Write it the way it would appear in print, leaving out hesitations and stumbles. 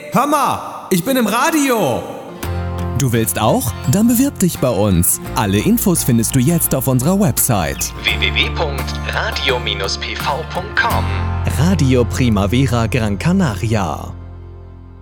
hör mal, ich bin im Radio. Du willst auch? Dann bewirb dich bei uns. Alle Infos findest du jetzt auf unserer Website www.radio-pv.com. Radio Primavera Gran Canaria.